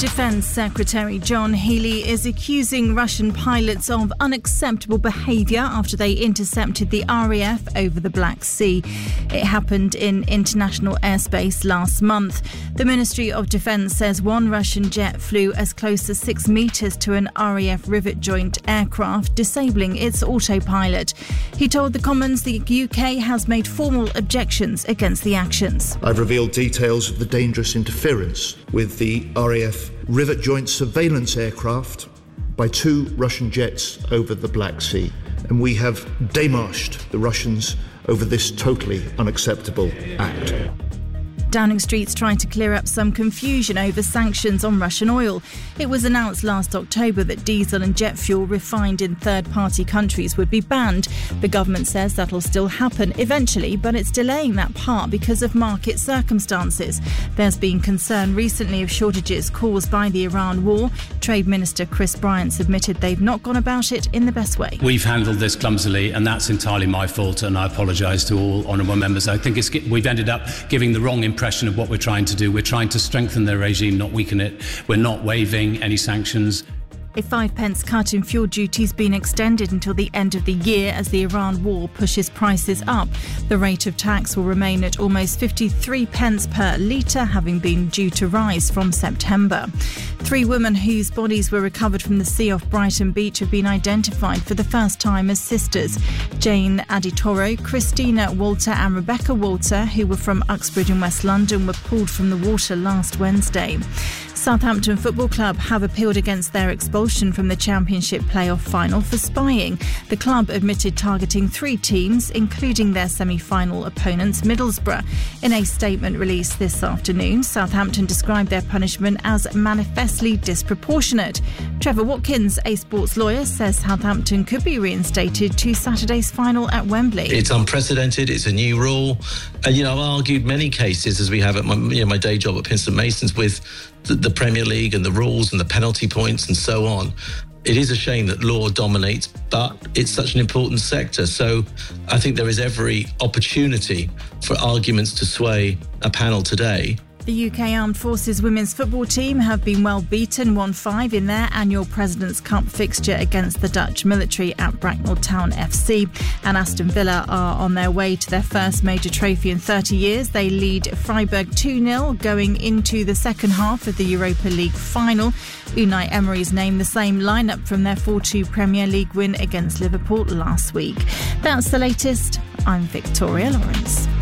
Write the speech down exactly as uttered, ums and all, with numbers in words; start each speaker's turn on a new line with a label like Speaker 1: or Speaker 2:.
Speaker 1: Defence Secretary John Healey is accusing Russian pilots of unacceptable behaviour after they intercepted the R A F over the Black Sea. It happened in international airspace last month. The Ministry of Defence says one Russian jet flew as close as six metres to an R A F rivet joint aircraft, disabling its autopilot. He told the Commons the U K has made formal objections against the actions.
Speaker 2: I've revealed details of the dangerous interference with the R A F rivet joint surveillance aircraft by two Russian jets over the Black Sea, and we have démarched the Russians over this totally unacceptable act.
Speaker 1: Downing Street's trying to clear up some confusion over sanctions on Russian oil. It was announced last October that diesel and jet fuel refined in third-party countries would be banned. The government says that'll still happen eventually, but it's delaying that part because of market circumstances. There's been concern recently of shortages caused by the Iran war. Trade Minister Chris Bryant admitted they've not gone about it in the best way.
Speaker 3: We've handled this clumsily, and that's entirely my fault, and I apologise to all honourable members. I think it's, we've ended up giving the wrong impression of what we're trying to do. We're trying to strengthen the regime, not weaken it. We're not waiving any sanctions.
Speaker 1: A five pence cut in fuel duty has been extended until the end of the year as the Iran war pushes prices up. The rate of tax will remain at almost fifty-three pence per litre, having been due to rise from September. Three women whose bodies were recovered from the sea off Brighton Beach have been identified for the first time as sisters. Jane Aditoro, Christina Walter and Rebecca Walter, who were from Uxbridge in West London, were pulled from the water last Wednesday. Southampton Football Club have appealed against their expulsion from the Championship playoff final for spying. The club admitted targeting three teams, including their semi-final opponents, Middlesbrough. In a statement released this afternoon, Southampton described their punishment as manifestly disproportionate. Trevor Watkins, a sports lawyer, says Southampton could be reinstated to Saturday's final at Wembley.
Speaker 4: It's unprecedented. It's a new rule. And, you know, I've argued many cases, as we have at my, you know, my day job at Pinsent Masons, with the, the Premier League and the rules and the penalty points and so on. It is a shame that law dominates, but it's such an important sector. So I think there is every opportunity for arguments to sway a panel today.
Speaker 1: The U K Armed Forces women's football team have been well beaten one five in their annual President's Cup fixture against the Dutch military at Bracknell Town F C. And Aston Villa are on their way to their first major trophy in thirty years. They lead Freiburg two nil going into the second half of the Europa League final. Unai Emery's named the same lineup from their four two Premier League win against Liverpool last week. That's the latest. I'm Victoria Lawrence.